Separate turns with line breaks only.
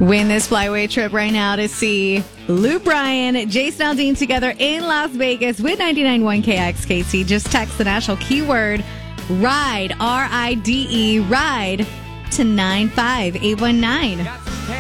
Win this flyaway trip right now to see Lou Bryan, Jason Aldean together in Las Vegas with 99.1 KXKC. Just text the national keyword RIDE, RIDE, RIDE to 95819.